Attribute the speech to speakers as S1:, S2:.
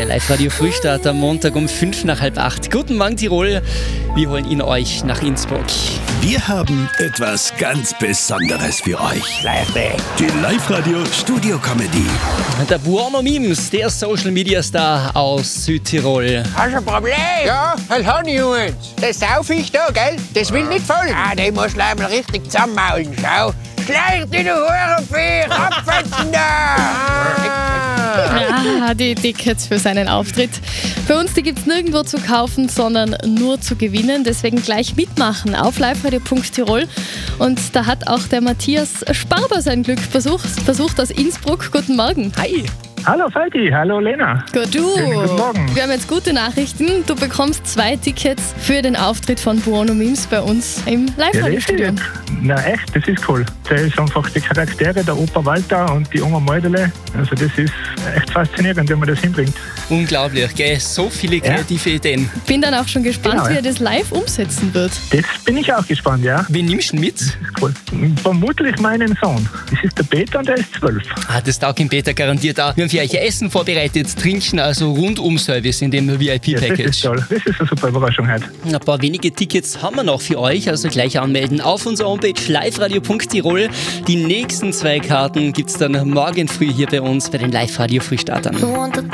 S1: Live-Radio Frühstart am Montag um 7:55. Guten Morgen Tirol, wir holen ihn euch nach Innsbruck.
S2: Wir haben etwas ganz Besonderes für euch. Die Live-Radio Studio Comedy.
S1: Der Buono Mims, der Social-Media-Star aus Südtirol.
S3: Hast du ein Problem?
S4: Ja, halt Honey, Jungs. Das sauf ich da, gell? Das will nicht folgen.
S3: Ah, den musst du mal richtig zusammenmaulen, schau. Schleich dich, du Hurenvieh, abfetzen da!
S5: Ja, die Tickets für seinen Auftritt. Bei uns, die gibt es nirgendwo zu kaufen, sondern nur zu gewinnen. Deswegen gleich mitmachen auf liveradio.tirol. Und da hat auch der Matthias Sparber sein Glück versucht aus Innsbruck. Guten Morgen.
S1: Hi.
S6: Hallo Falki, hallo Lena.
S5: Gut,
S6: Schönen guten Morgen.
S5: Wir haben jetzt gute Nachrichten. Du bekommst 2 Tickets für den Auftritt von Buono Mims bei uns im Live-Radio-Studio.
S6: Na echt, das ist cool. Das ist einfach die Charaktere, der Opa Walter und die Oma Meudele. Also das ist echt faszinierend, wenn man das hinbringt.
S1: Unglaublich, gell? So viele kreative Ideen.
S5: Bin dann auch schon gespannt,
S6: Genau,
S5: wie er das live umsetzen wird.
S6: Das bin ich auch gespannt, ja.
S1: Wen nimmst du mit?
S6: Cool. Vermutlich meinen Sohn. Das ist der Peter und der ist 12.
S1: Das taugt ihm Peter garantiert auch. Wir haben für euch Essen vorbereitet, Trinken, also Rundum-Service in dem
S6: Ja, das ist
S1: VIP-Package.
S6: toll. Das ist eine super Überraschung heute.
S1: Ein paar wenige Tickets haben wir noch für euch, also gleich anmelden auf unserer Homepage liveradio.tirol. Die nächsten 2 Karten gibt es dann morgen früh hier bei uns bei den Live-Radio-Frühstartern.